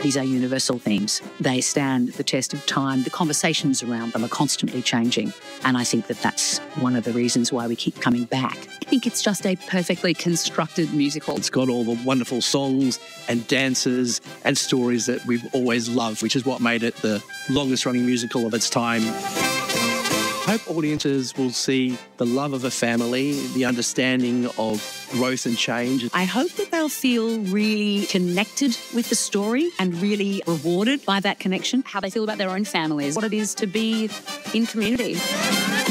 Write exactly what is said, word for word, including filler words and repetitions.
These are universal themes. They stand the test of time. The conversations around them are constantly changing. And I think that that's one of the reasons why we keep coming back. I think it's just a perfectly constructed musical. It's got all the wonderful songs and dances and stories that we've always loved, which is what made it the longest running musical of its time. I hope audiences will see the love of a family, the understanding of growth and change. I hope that they'll feel really connected with the story and really rewarded by that connection. How they feel about their own families, what it is to be in community.